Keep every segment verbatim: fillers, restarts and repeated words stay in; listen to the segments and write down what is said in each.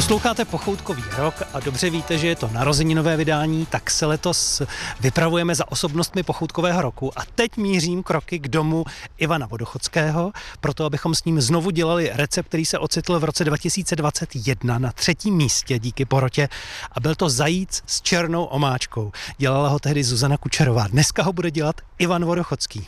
Posloucháte Pochoutkový rok a dobře víte, že je to narozeninové vydání, tak se letos vypravujeme za osobnostmi Pochoutkového roku a teď mířím kroky k domu Ivana Vodochodského, proto abychom s ním znovu dělali recept, který se ocitl v roce dva tisíce dvacet jedna na třetím místě díky porotě a byl to zajíc s černou omáčkou. Dělala ho tehdy Zuzana Kučerová. Dneska ho bude dělat Ivan Vodochodský.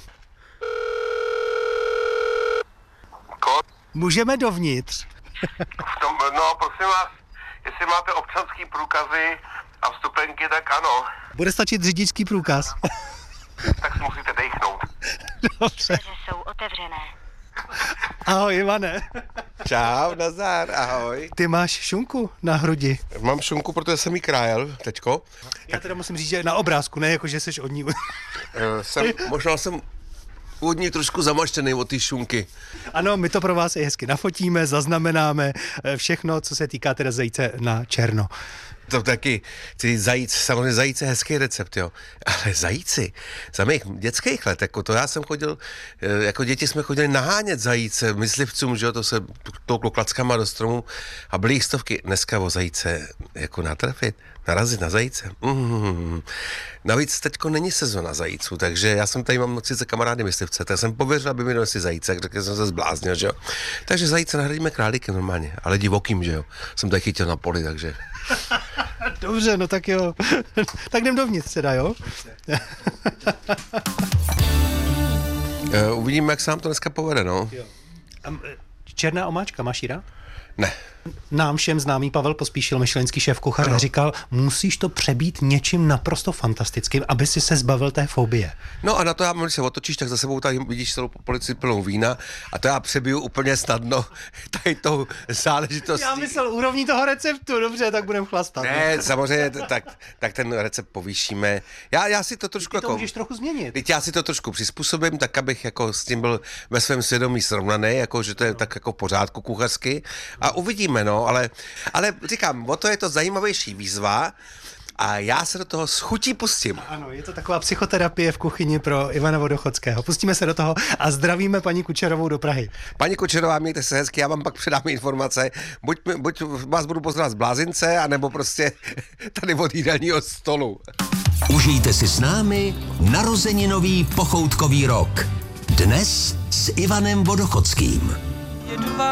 Kód? Můžeme dovnitř. V tom, no, prosím vás, jestli máte občanský průkazy a vstupenky, tak ano. Bude stačit řidičský průkaz. Tak si musíte dejchnout. Dobře. Dveře jsou otevřené. Ahoj, Ivane. Čau, nazdar, ahoj. Ty máš šunku na hrudi. Mám šunku, protože jsem jí krájel, teďko. Já teda musím říct, že na obrázku, ne jako, že jsi od ní. jsem, možná jsem od ní trošku zamaštěný od té šunky. Ano, my to pro vás i hezky nafotíme, zaznamenáme všechno, co se týká teda zajíce na černo. To taky, ty zajíc, samozřejmě zajíc je hezký recept, jo. Ale zajíci, za mých dětských let, jako to já jsem chodil, jako děti jsme chodili nahánět zajíce myslivcům, že jo, to se touklo klackama do stromu a byly jich stovky. Dneska o zajíce jako natrefit, narazit na zajíce. Mm. Navíc teďko není sezona zajíců, takže já jsem tady mám sice kamarády myslivce, tak jsem pověřil, aby mi donesli zajíce, tak jsem se zbláznil, že jo. Takže zajíce nahradíme králíky normálně, ale divokým, že jo. Jsem tady chytil na poli, takže... Dobře, no tak jo. Tak jdem dovnitř teda, jo? Uvidíme, jak se nám to dneska povede, no. Jo. Černá omáčka, máš ji rád? Ne. Nám všem známý Pavel Pospíšil, michelinský šéfkuchař, říkal, musíš to přebít něčím naprosto fantastickým, aby si se zbavil té fobie. No a na to já, když se otočíš, tak za sebou tady vidíš celou polici plnou vína a to já přebiju úplně snadno tady tou záležitostí. Já myslel úrovní toho receptu, dobře, tak budeme chlastat. Ne, samozřejmě, tak, tak ten recept povýšíme. Já, já si to trošku Ty to jako... můžeš trochu změnit. Teď já si to trošku přizpůsobím, tak abych jako s tím byl ve svém svědomí srovnaný, jako že to je no. tak jako v pořádku kuchařsky a uvidíme, no, ale, ale říkám, o to je to zajímavější výzva a já se do toho s chutí pustím. Ano, je to taková psychoterapie v kuchyni pro Ivana Vodochodského. Pustíme se do toho a zdravíme paní Kučerovou do Prahy. Paní Kučerová, mějte se hezky, já vám pak předám informace. Buď, buď vás budu pozdravovat z blázince, anebo prostě tady od jídelního stolu. Užijte si s námi narozeninový pochoutkový rok. Dnes s Ivanem Vodochodským.